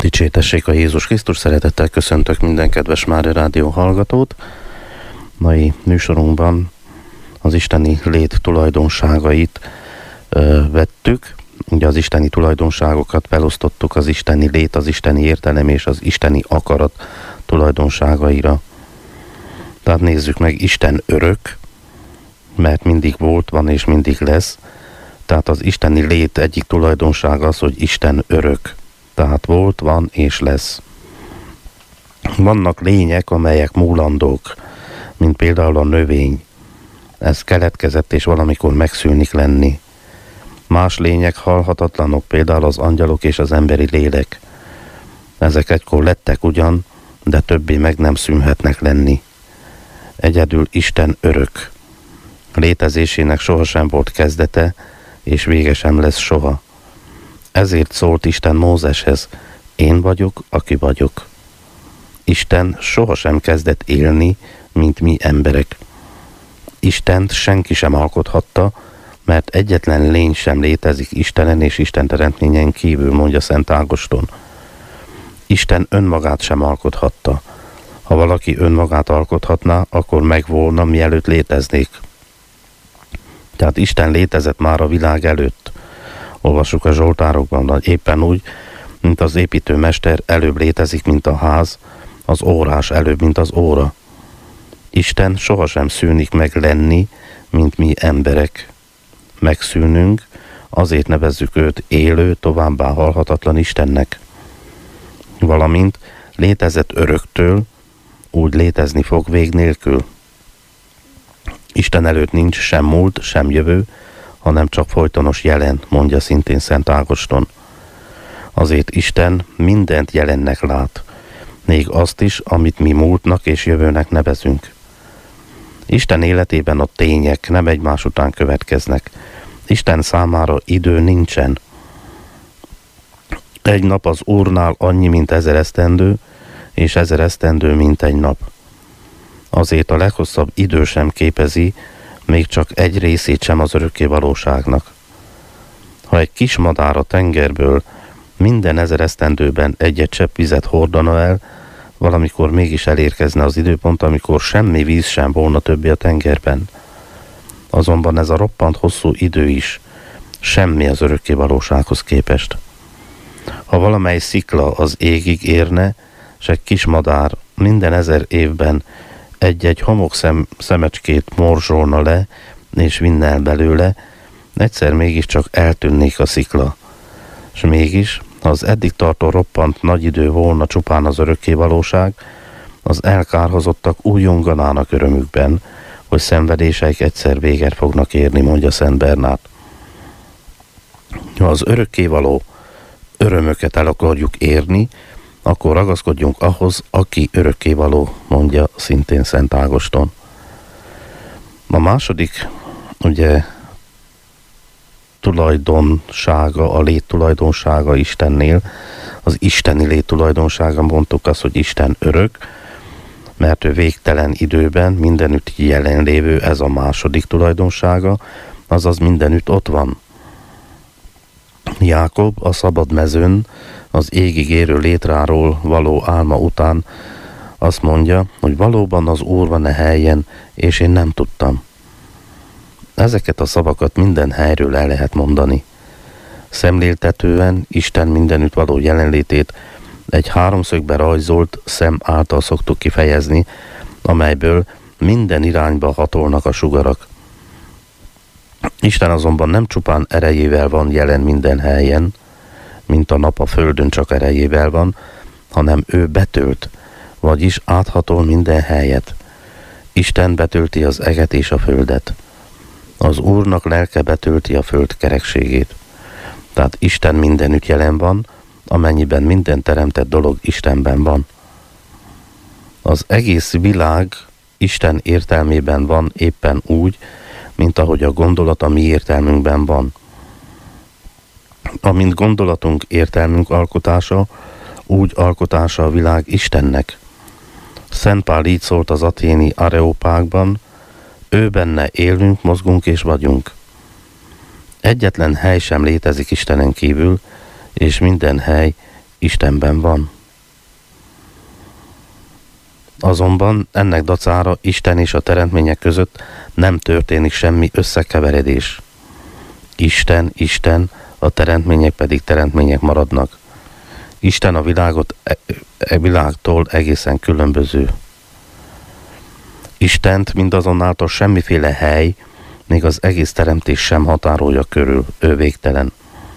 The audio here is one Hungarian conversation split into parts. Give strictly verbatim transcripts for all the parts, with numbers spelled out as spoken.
Dicsértessék a Jézus Krisztus, szeretettel köszöntök minden kedves Mária Rádió hallgatót. Mai műsorunkban az isteni lét tulajdonságait ö, vettük. Ugye az isteni tulajdonságokat felosztottuk az isteni lét, az isteni értelem és az isteni akarat tulajdonságaira. Tehát nézzük meg, Isten örök, mert mindig volt, van és mindig lesz. Tehát az isteni lét egyik tulajdonsága az, hogy Isten örök. Tehát volt, van és lesz. Vannak lények, amelyek múlandók, mint például a növény. Ez keletkezett és valamikor megszűnik lenni. Más lények halhatatlanok, például az angyalok és az emberi lélek. Ezek egykor lettek ugyan, de többé meg nem szűnhetnek lenni. Egyedül Isten örök. Létezésének sohasem volt kezdete, és vége sem lesz soha. Ezért szólt Isten Mózeshez, én vagyok, aki vagyok. Isten sohasem kezdett élni, mint mi emberek. Istent senki sem alkothatta, mert egyetlen lény sem létezik Istenen és Isten teremtményen kívül, mondja Szent Ágoston. Isten önmagát sem alkothatta. Ha valaki önmagát alkothatná, akkor megvolna, mielőtt léteznék. Tehát Isten létezett már a világ előtt. Olvassuk a Zsoltárokban, hogy éppen úgy, mint az építőmester előbb létezik, mint a ház, az órás előbb, mint az óra. Isten sohasem szűnik meg lenni, mint mi emberek. Megszűnünk, azért nevezzük őt élő, továbbá halhatatlan Istennek. Valamint létezett öröktől, úgy létezni fog vég nélkül. Isten előtt nincs sem múlt, sem jövő, hanem csak folytonos jelen, mondja szintén Szent Ágoston. Azért Isten mindent jelennek lát, még azt is, amit mi múltnak és jövőnek nevezünk. Isten életében a tények nem egymás után következnek. Isten számára idő nincsen. Egy nap az Úrnál annyi, mint ezer esztendő, és ezer esztendő, mint egy nap. Azért a leghosszabb idő sem képezi, még csak egy részét sem az örökké valóságnak. Ha egy kis madár a tengerből minden ezer esztendőben egy-egy csepp vizet hordana el, valamikor mégis elérkezne az időpont, amikor semmi víz sem volna többé a tengerben. Azonban ez a roppant hosszú idő is semmi az örökké valósághoz képest. Ha valamely szikla az égig érne, s egy kis madár minden ezer évben egy-egy homok szem, szemecskét morzsolna le, és vinne el belőle, egyszer mégiscsak eltűnnék a szikla. És mégis, ha az eddig tartó roppant nagy idő volna csupán az örökké valóság, az elkárhozottak újonganának örömükben, hogy szenvedéseik egyszer véget fognak érni, mondja Szent Bernát. Ha az örökkévaló örömöket el akarjuk érni, akkor ragaszkodjunk ahhoz, aki örökkévaló, mondja szintén Szent Ágoston. A második, ugye, tulajdonsága, a lét tulajdonsága Istennél, az isteni lét tulajdonsága, mondtuk azt, hogy Isten örök, mert ő végtelen időben mindenütt jelenlévő, ez a második tulajdonsága, azaz mindenütt ott van. Jákob a szabad mezőn, az égig érő létráról való álma után azt mondja, hogy valóban az Úr van e helyen, és én nem tudtam. Ezeket a szavakat minden helyről el lehet mondani. Szemléltetően Isten mindenütt való jelenlétét egy háromszögbe rajzolt szem által szoktuk kifejezni, amelyből minden irányba hatolnak a sugarak. Isten azonban nem csupán erejével van jelen minden helyen, mint a nap a földön csak erejével van, hanem ő betölt, vagyis áthatol minden helyet. Isten betölti az eget és a földet. Az Úrnak lelke betölti a föld kerekségét. Tehát Isten mindenütt jelen van, amennyiben minden teremtett dolog Istenben van. Az egész világ Isten értelmében van éppen úgy, mint ahogy a gondolat a mi értelmünkben van. Amint gondolatunk értelmünk alkotása, úgy alkotása a világ Istennek. Szent Pál így szólt az athéni areopágban, ő benne élünk, mozgunk és vagyunk. Egyetlen hely sem létezik Istenen kívül, és minden hely Istenben van. Azonban ennek dacára Isten és a teremtmények között nem történik semmi összekeveredés. Isten, Isten, a teremtmények pedig teremtmények maradnak. Isten a világot, e, e világtól egészen különböző. Istent mindazonáltal semmiféle hely, még az egész teremtés sem határolja körül, ő végtelen.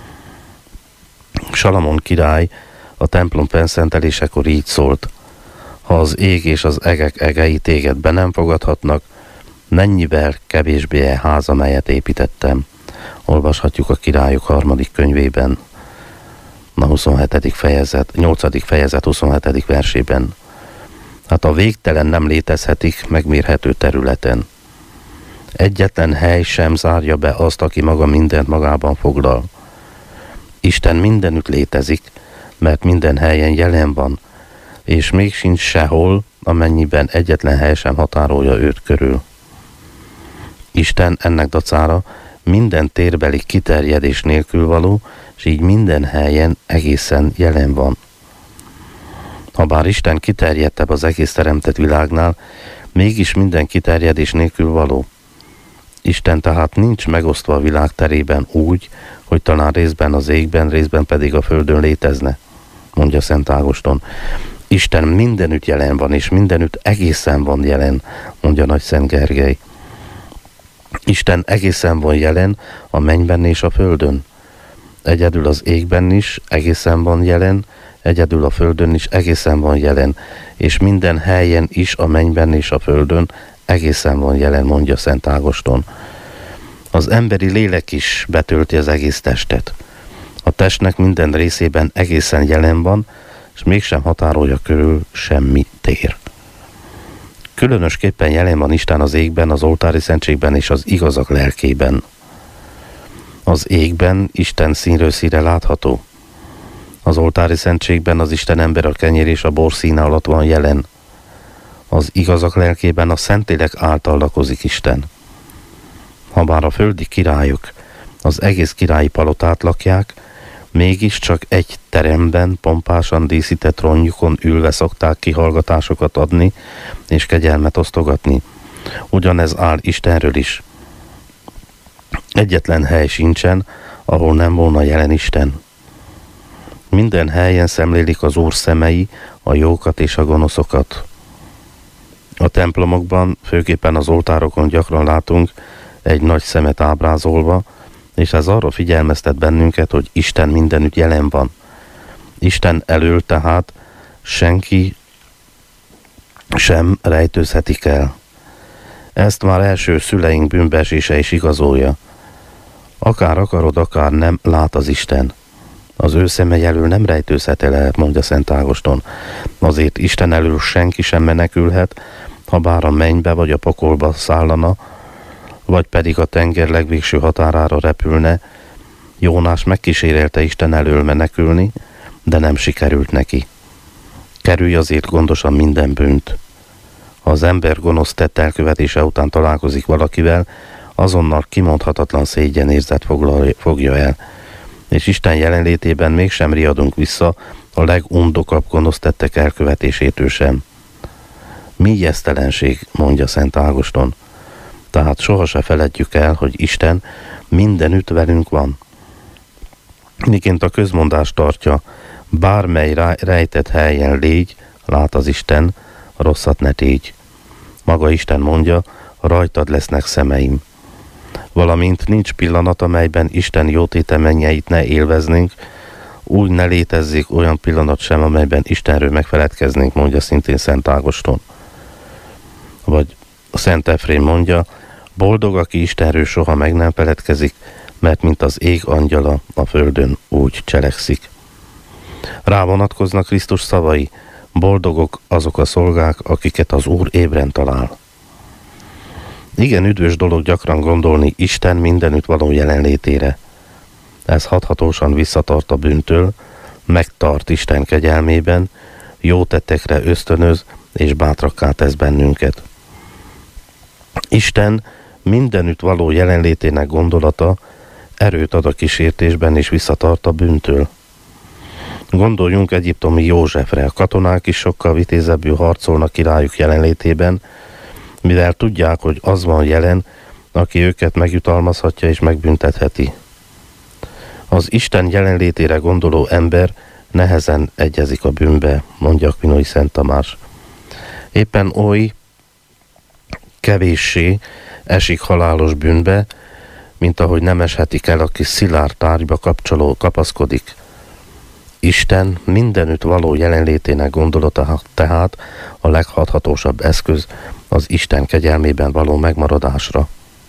Salamon király a templom fenszentelésekor így szólt: ha az ég és az egek egei téged be nem fogadhatnak, mennyivel kevésbé a ház, amelyet építettem. Olvashatjuk a Királyok harmadik könyvében, a huszonhetedik fejezet, nyolcadik fejezet huszonhetedik versében. Hát a végtelen nem létezhetik megmérhető területen. Egyetlen hely sem zárja be azt, aki maga mindent magában foglal. Isten mindenütt létezik, mert minden helyen jelen van, és még sincs sehol, amennyiben egyetlen hely sem határolja őt körül. Isten ennek dacára minden térbeli kiterjedés nélkül való, és így minden helyen egészen jelen van. Habár Isten kiterjedtebb az egész teremtett világnál, mégis minden kiterjedés nélkül való. Isten tehát nincs megosztva a világ terében úgy, hogy talán részben az égben, részben pedig a földön létezne, mondja Szent Ágoston. Isten mindenütt jelen van, és mindenütt egészen van jelen, mondja Nagy Szent Gergely. Isten egészen van jelen a mennyben és a földön. Egyedül az égben is egészen van jelen, egyedül a földön is egészen van jelen, és minden helyen is a mennyben és a földön egészen van jelen, mondja Szent Ágoston. Az emberi lélek is betölti az egész testet. A testnek minden részében egészen jelen van, és mégsem határolja körül semmi tér. Különösképpen jelen van Isten az égben, az oltári szentségben és az igazak lelkében. Az égben Isten színről színre látható. Az oltári szentségben az Isten ember a kenyér és a bor színe alatt van jelen. Az igazak lelkében a Szentlélek által lakozik Isten. Habár a földi királyok az egész királyi palotát lakják, mégiscsak egy teremben pompásan díszített trónjukon ülve szokták kihallgatásokat adni és kegyelmet osztogatni. Ugyanez áll Istenről is. Egyetlen hely sincsen, ahol nem volna jelen Isten. Minden helyen szemlélik az Úr szemei a jókat és a gonoszokat. A templomokban, főképpen az oltárokon gyakran látunk egy nagy szemet ábrázolva, és ez arra figyelmeztet bennünket, hogy Isten mindenütt jelen van. Isten elől tehát senki sem rejtőzhetik el. Ezt már első szüleink bűnbeesése is igazolja. Akár akarod, akár nem, lát az Isten. Az ő szeme elől nem rejtőzhet el, mondja Szent Ágoston. Azért Isten elől senki sem menekülhet, ha bár a mennybe vagy a pokolba szállana, vagy pedig a tenger legvégső határára repülne. Jónás megkísérelte Isten elől menekülni, de nem sikerült neki. Kerülj azért gondosan minden bűnt. Ha az ember gonosz tett elkövetése után találkozik valakivel, azonnal kimondhatatlan szégyenérzet fogja el, és Isten jelenlétében mégsem riadunk vissza a legundokabb gonosz tettek elkövetésétől sem. Mi ijesztelenség, mondja Szent Ágoston. Tehát soha se feledjük el, hogy Isten mindenütt velünk van. Miként a közmondás tartja, bármely rejtett helyen légy, lát az Isten, rosszat ne tégy. Maga Isten mondja, rajtad lesznek szemeim. Valamint nincs pillanat, amelyben Isten jótéte mennyeit ne élveznénk, úgy ne létezzék olyan pillanat sem, amelyben Istenről megfeledkeznénk, mondja szintén Szent Ágoston. Vagy Szent Efrém mondja, boldog, aki Istenről soha meg nem feledkezik, mert mint az ég angyala a földön úgy cselekszik. Rá vonatkoznak Krisztus szavai, boldogok azok a szolgák, akiket az Úr ébren talál. Igen üdvös dolog gyakran gondolni Isten mindenütt való jelenlétére. Ez hathatósan visszatart a bűntől, megtart Isten kegyelmében, jó tettekre ösztönöz és bátrakká tesz bennünket. Isten mindenütt való jelenlétének gondolata erőt ad a kísértésben és visszatart a bűntől. Gondoljunk egyiptomi Józsefre, a katonák is sokkal vitézebbül harcolnak királyuk jelenlétében, mivel tudják, hogy az van jelen, aki őket megjutalmazhatja és megbüntetheti. Az Isten jelenlétére gondoló ember nehezen egyezik a bűnbe, mondja Akvinói Szent Tamás. Éppen oly kevéssé esik halálos bűnbe, mint ahogy nem eshetik el, aki szilárd tárgyba kapcsoló kapaszkodik. Isten mindenütt való jelenlétének gondolata tehát a leghathatósabb eszköz az Isten kegyelmében való megmaradásra.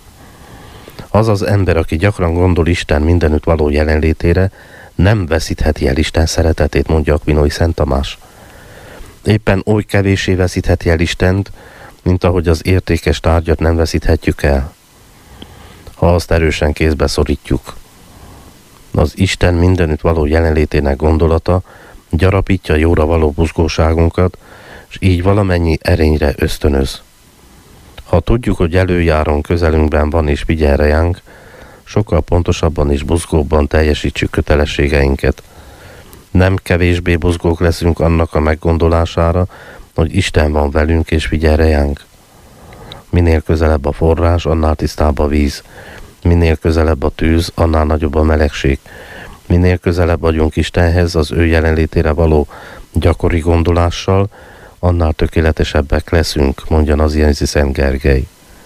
Az az ember, aki gyakran gondol Isten mindenütt való jelenlétére, nem veszítheti el Isten szeretetét, mondja Akvinói Szent Tamás. Éppen oly kevéssé veszítheti el Istent, mint ahogy az értékes tárgyat nem veszíthetjük el, ha azt erősen kézbe szorítjuk. Az Isten mindenütt való jelenlétének gondolata gyarapítja jóra való buzgóságunkat, és így valamennyi erényre ösztönöz. Ha tudjuk, hogy előjáron közelünkben van és figyel ránk, sokkal pontosabban és buzgóbban teljesítsük kötelességeinket. Nem kevésbé buzgók leszünk annak a meggondolására, hogy Isten van velünk és figyel ránk. Minél közelebb a forrás, annál tisztább a víz. Minél közelebb a tűz, annál nagyobb a melegség. Minél közelebb vagyunk Istenhez az ő jelenlétére való gyakori gondolással, annál tökéletesebbek leszünk, mondja Nazianzi Szent Gergely.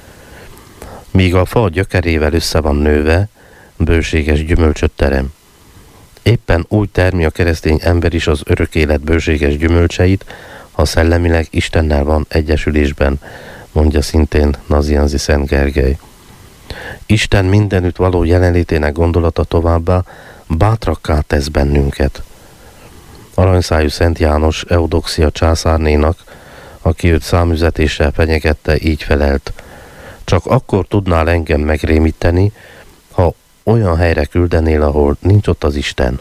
Míg a fa gyökerével össze van nőve, bőséges gyümölcsöt terem. Éppen úgy termi a keresztény ember is az örök élet bőséges gyümölcseit, ha szellemileg Istennel van egyesülésben, mondja szintén Nazianzi Szent Gergely. Isten mindenütt való jelenlétének gondolata továbbá bátrakká tesz bennünket. Aranyszájú Szent János Eudoxia császárnénak, aki őt számüzetéssel fenyegette, így felelt: csak akkor tudnál engem megrémíteni, ha olyan helyre küldenél, ahol nincs ott az Isten.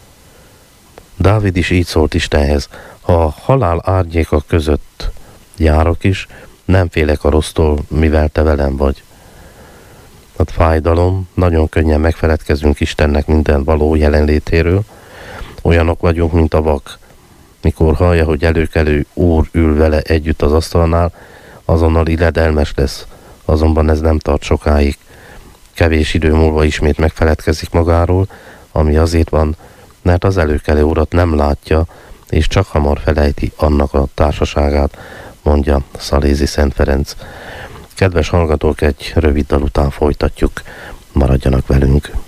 Dávid is így szólt Istenhez: ha a halál árnyéka között járok is, nem félek a rossztól, mivel te velem vagy. A fájdalom, nagyon könnyen megfeledkezünk Istennek minden való jelenlétéről. Olyanok vagyunk, mint a vak. Mikor hallja, hogy előkelő úr ül vele együtt az asztalnál, azonnal illedelmes lesz. Azonban ez nem tart sokáig. Kevés idő múlva ismét megfeledkezik magáról, ami azért van, mert az előkelő urat nem látja, és csak hamar felejti annak a társaságát, mondja Szalézi Szent Ferenc. Kedves hallgatók, egy rövid dal után folytatjuk. Maradjanak velünk!